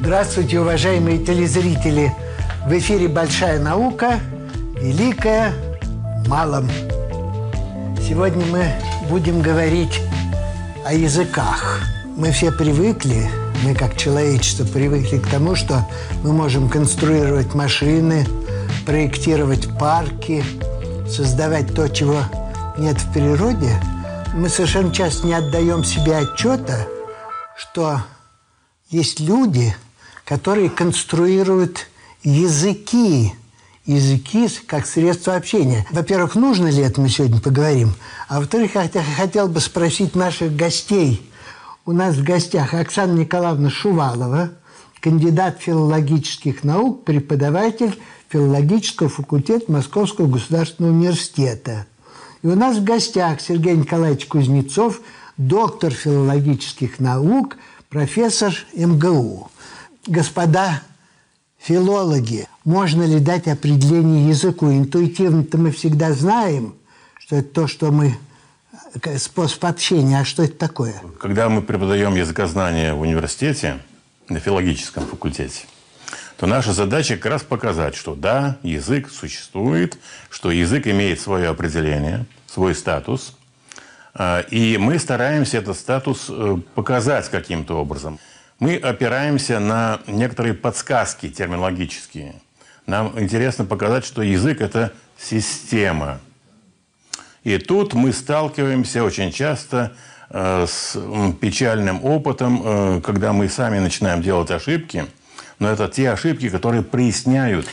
Здравствуйте, уважаемые телезрители! В эфире «Большая наука», великая в малом. Сегодня мы будем говорить о языках. Мы все привыкли, мы как человечество привыкли к тому, что мы можем конструировать машины, проектировать парки, создавать то, чего нет в природе. Мы совершенно часто не отдаем себе отчета, что есть люди, которые конструируют языки как средство общения. Во-первых, нужно ли это, мы сегодня поговорим. А во-вторых, я хотел бы спросить наших гостей. У нас в гостях Оксана Николаевна Шувалова, кандидат филологических наук, преподаватель филологического факультета Московского государственного университета. И у нас в гостях Сергей Николаевич Кузнецов, доктор филологических наук, профессор МГУ. Господа филологи, можно ли дать определение языку? Интуитивно-то мы всегда знаем, что это то, что мы... способ общения. А что это такое? Когда мы преподаем языкознание в университете, на филологическом факультете, то наша задача как раз показать, что да, язык существует, что язык имеет свое определение, свой статус, и мы стараемся этот статус показать каким-то образом. Мы опираемся на некоторые подсказки терминологические. Нам интересно показать, что язык – это система. И тут мы сталкиваемся очень часто с печальным опытом, когда мы сами начинаем делать ошибки, но это те ошибки, которые проясняют.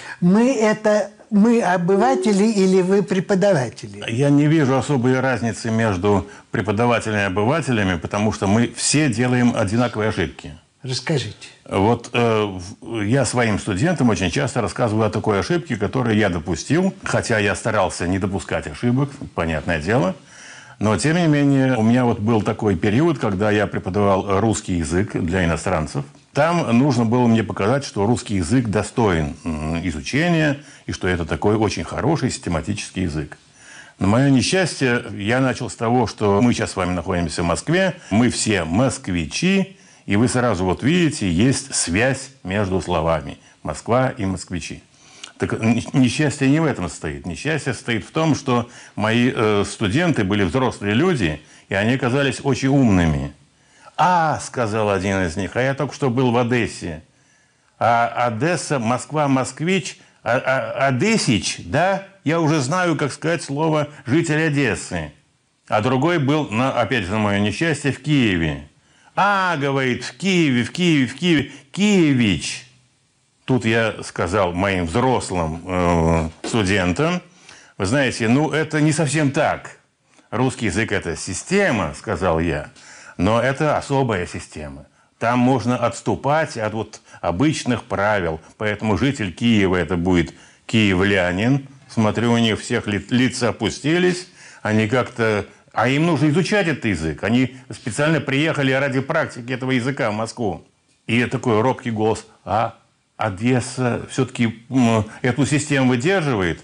Мы обыватели или вы преподаватели? Я не вижу особой разницы между преподавателями и обывателями, потому что мы все делаем одинаковые ошибки. Расскажите. Вот я своим студентам очень часто рассказываю о такой ошибке, которую я допустил, хотя я старался не допускать ошибок, понятное дело. Но, тем не менее, у меня вот был такой период, когда я преподавал русский язык для иностранцев. Там нужно было мне показать, что русский язык достоин изучения, и что это такой очень хороший систематический язык. На мое несчастье, я начал с того, что мы сейчас с вами находимся в Москве, мы все москвичи, и вы сразу вот видите, есть связь между словами «Москва» и «москвичи». Так несчастье не в этом состоит. Несчастье состоит в том, что мои студенты были взрослые люди, и они оказались очень умными. «А, — сказал один из них, — а я только что был в Одессе. А Одесса, Москва, москвич, Одессич, да? Я уже знаю, как сказать слово «житель Одессы». А другой был, опять же, на мое несчастье, в Киеве. «А, — говорит, — в Киеве, Киевич». Тут я сказал моим взрослым студентам, вы знаете, это не совсем так. Русский язык – это система, сказал я, но это особая система. Там можно отступать от вот обычных правил. Поэтому житель Киева – это будет киевлянин. Смотрю, у них всех лица опустились, они как-то... А им нужно изучать этот язык. Они специально приехали ради практики этого языка в Москву. И такой робкий голос: «А Одесса все-таки эту систему выдерживает?»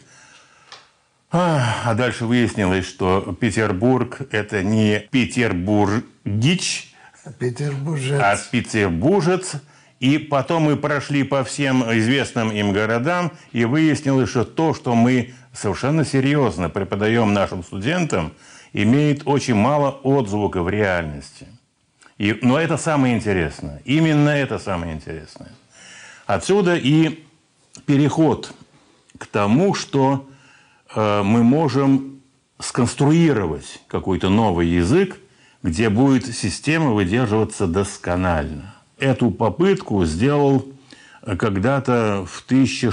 А дальше выяснилось, что Петербург – это не петербургич, а петербуржец. И потом мы прошли по всем известным им городам, и выяснилось, что то, что мы совершенно серьезно преподаем нашим студентам, имеет очень мало отзвука в реальности. Но это самое интересное. Именно это самое интересное. Отсюда и переход к тому, что мы можем сконструировать какой-то новый язык, где будет система выдерживаться досконально. Эту попытку сделал когда-то в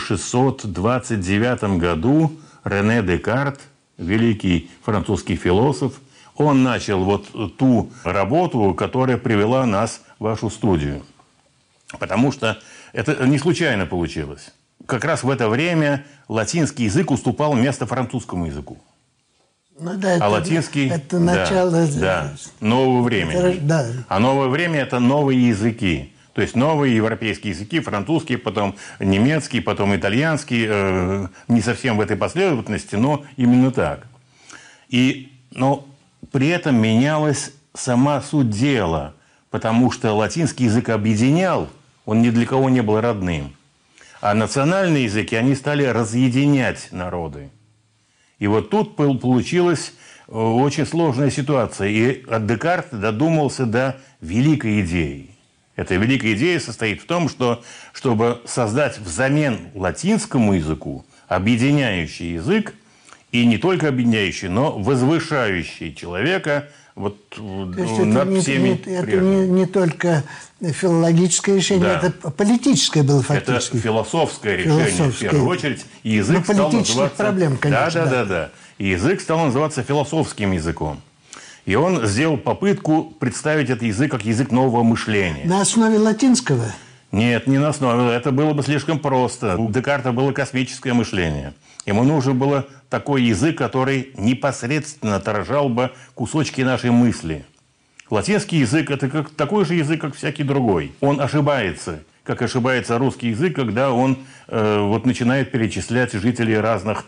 1629 году Рене Декарт, великий французский философ. Он начал вот ту работу, которая привела нас в вашу студию. Потому что это не случайно получилось. Как раз в это время латинский язык уступал место французскому языку. А латинский... Это начало... Да, нового времени. Да. А новое время – это новые языки. То есть новые европейские языки, французский, потом немецкий, потом итальянский. Не совсем в этой последовательности, но именно так. Но при этом менялась сама суть дела. Потому что латинский язык объединял, Он ни для кого не был родным. А национальные языки, они стали разъединять народы. И вот тут получилась очень сложная ситуация. И Декарт додумался до великой идеи. Эта великая идея состоит в том, что чтобы создать взамен латинскому языку объединяющий язык, и не только объединяющий, но возвышающий человека вот над всеми прежними. Это не только филологическое решение, Да. это политическое было фактически. Это философское решение, в первую очередь. И язык стал называться... проблем, конечно. Да. И язык стал называться философским языком. И он сделал попытку представить этот язык как язык нового мышления. На основе латинского? Нет, не на основе. Это было бы слишком просто. У Декарта было космическое мышление. Ему нужен был такой язык, который непосредственно отражал бы кусочки нашей мысли. Латинский язык – это такой же язык, как всякий другой. Он ошибается, как ошибается русский язык, когда он начинает перечислять жителей разных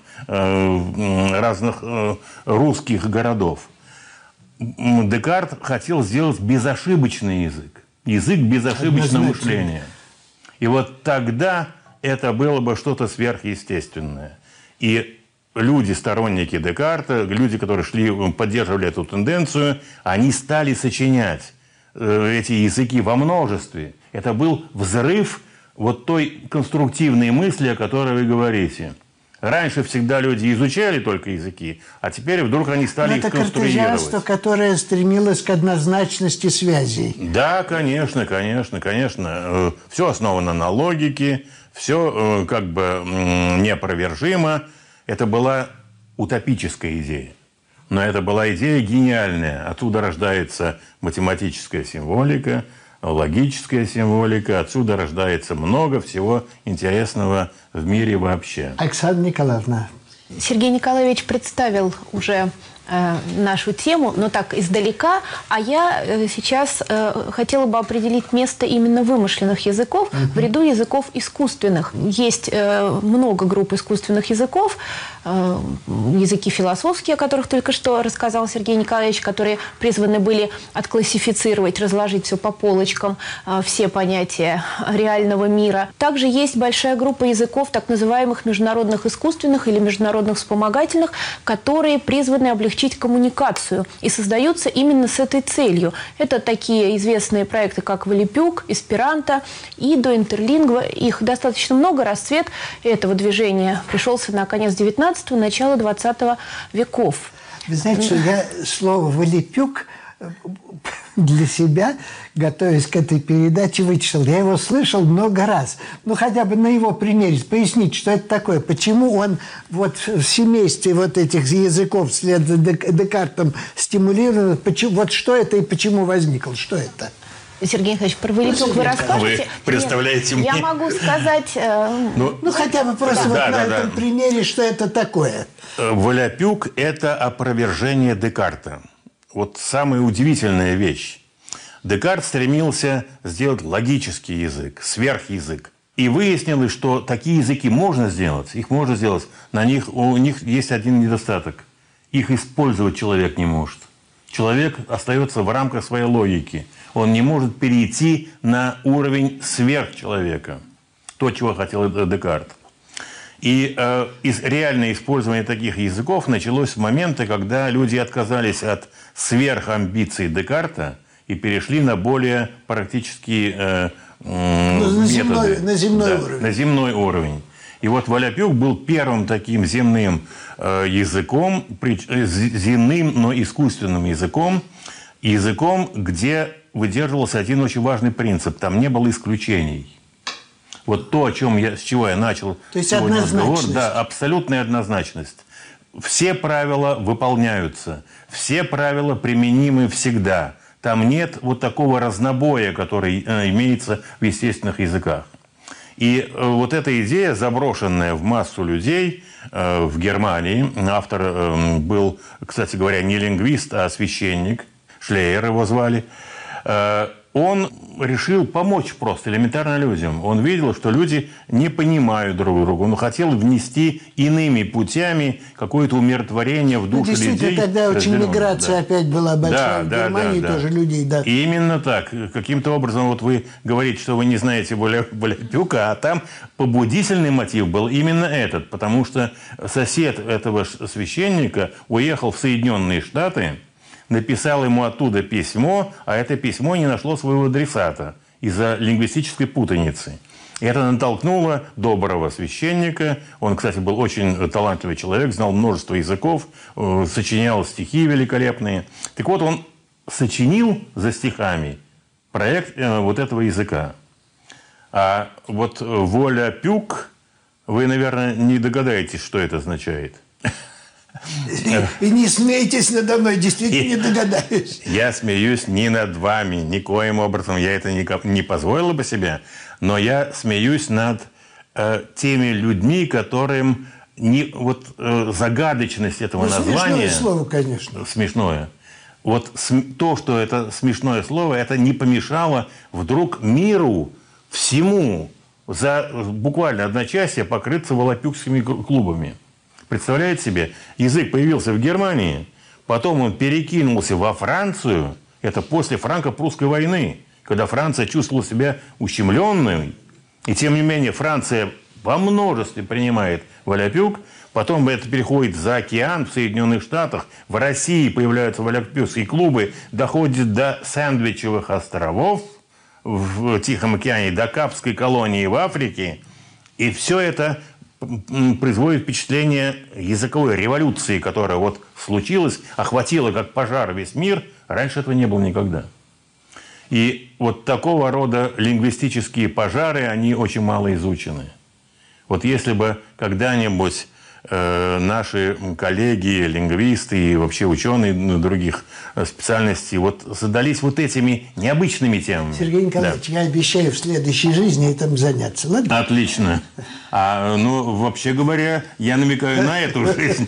русских городов. Декарт хотел сделать безошибочный язык. Язык безошибочного мышления. И вот тогда это было бы что-то сверхъестественное. И люди, сторонники Декарта, люди, которые поддерживали эту тенденцию, они стали сочинять эти языки во множестве. Это был взрыв вот той конструктивной мысли, о которой вы говорите. Раньше всегда люди изучали только языки, а теперь вдруг они стали их конструировать. Это картезианство, которое стремилось к однозначности связей. Да, конечно. Все основано на логике, все как бы неопровержимо. Это была утопическая идея. Но это была идея гениальная. Отсюда рождается математическая символика, логическая символика. Отсюда рождается много всего интересного в мире вообще. Оксана Николаевна. Сергей Николаевич представил уже нашу тему, но так издалека, а я сейчас хотела бы определить место именно вымышленных языков в ряду языков искусственных. Есть много групп искусственных языков, языки философские, о которых только что рассказал Сергей Николаевич, которые призваны были отклассифицировать, разложить все по полочкам, все понятия реального мира. Также есть большая группа языков, так называемых международных искусственных или международных вспомогательных, которые призваны облегчить коммуникацию и создаются именно с этой целью. Это такие известные проекты, как Волипюк, Эсперанто, Идо, Интерлингва. Их достаточно много. Расцвет этого движения пришелся на конец 19-го, начало 20 веков. Вы знаете, что я слово «волипюк» для себя, готовясь к этой передаче, вычислил. Я его слышал много раз. Ну, хотя бы на его примере пояснить, что это такое. Почему он вот в семействе вот этих языков вслед за Декартом стимулирован. Вот что это и почему возникло? Что это? Сергей Николаевич, про Волипюк вы расскажете? Вы представляете мне? Я могу сказать... Ну, хотя бы просто на этом примере, что это такое. Волипюк – это опровержение Декарта. Вот самая удивительная вещь. Декарт стремился сделать логический язык, сверхязык. И выяснилось, что такие языки можно сделать, их можно сделать. У них есть один недостаток. Их использовать человек не может. Человек остается в рамках своей логики. Он не может перейти на уровень сверхчеловека. То, чего хотел Декарт. И реальное использование таких языков началось с момента, когда люди отказались от сверхамбиций Декарта и перешли на более практические методы. На земной уровень. На земной уровень. И вот Волипюк был первым таким земным языком, земным, но искусственным языком, где выдерживался один очень важный принцип. Там не было исключений. Вот то, с чего я начал сегодня разговор, да, абсолютная однозначность. Все правила выполняются, все правила применимы всегда. Там нет вот такого разнобоя, который имеется в естественных языках. И вот эта идея, заброшенная в массу людей в Германии, автор был, кстати говоря, не лингвист, а священник, Шлейер его звали, он решил помочь просто элементарно людям. Он видел, что люди не понимают друг друга. Он хотел внести иными путями какое-то умиротворение в души людей. Действительно, тогда очень миграция опять была большая. Да, в Германии тоже людей, да. И именно так. Каким-то образом, вот вы говорите, что вы не знаете Воляпюка, а там побудительный мотив был именно этот. Потому что сосед этого священника уехал в Соединенные Штаты, написал ему оттуда письмо, а это письмо не нашло своего адресата из-за лингвистической путаницы. И это натолкнуло доброго священника. Он, кстати, был очень талантливый человек, знал множество языков, сочинял стихи великолепные. Так вот, он сочинил за стихами проект вот этого языка. А вот Воляпюк, вы, наверное, не догадаетесь, что это означает. И не смейтесь надо мной, действительно не догадаюсь. Я смеюсь не над вами, никоим образом я это не позволил бы себе, но я смеюсь над теми людьми, которым загадочность этого названия... Смешное слово, конечно. Смешное. Вот то, что это смешное слово, это не помешало вдруг миру, всему, за буквально одночасье покрыться волопюкскими клубами. Представляете себе, язык появился в Германии, потом он перекинулся во Францию, это после франко-прусской войны, когда Франция чувствовала себя ущемленной, и тем не менее Франция во множестве принимает воляпюк, потом это переходит за океан в Соединенных Штатах, в России появляются воляпюкские клубы, доходит до Сэндвичевых островов в Тихом океане, до Капской колонии в Африке, и все это производит впечатление языковой революции, которая вот случилась, охватила как пожар весь мир. Раньше этого не было никогда. И вот такого рода лингвистические пожары, они очень мало изучены. Вот если бы когда-нибудь наши коллеги, лингвисты и вообще ученые других специальностей задались вот этими необычными темами. Сергей Николаевич, я обещаю в следующей жизни этим заняться, ладно? Отлично. Вообще говоря, я намекаю на эту жизнь.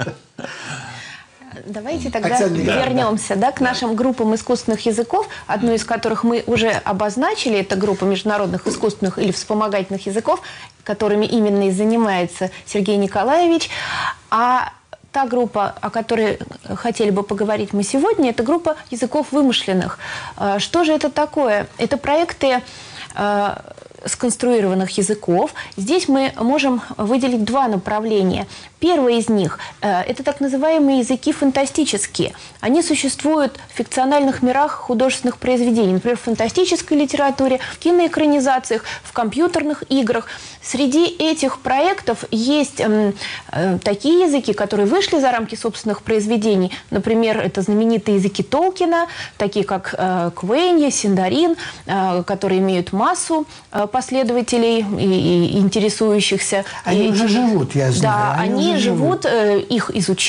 Давайте тогда вернемся к нашим группам искусственных языков, одну из которых мы уже обозначили, это группа международных искусственных или вспомогательных языков, которыми именно и занимается Сергей Николаевич. А та группа, о которой хотели бы поговорить мы сегодня, это группа языков вымышленных. Что же это такое? Это проекты сконструированных языков. Здесь мы можем выделить два направления. Первое из них – это так называемые языки фантастические. Они существуют в фикциональных мирах художественных произведений, например, в фантастической литературе, в киноэкранизациях, в компьютерных играх. Среди этих проектов есть такие языки, которые вышли за рамки собственных произведений. Например, это знаменитые языки Толкина, такие как Квенья, Синдарин, которые имеют массу последователей и интересующихся. Они уже живут, я знаю. Да, они живут, их изучают.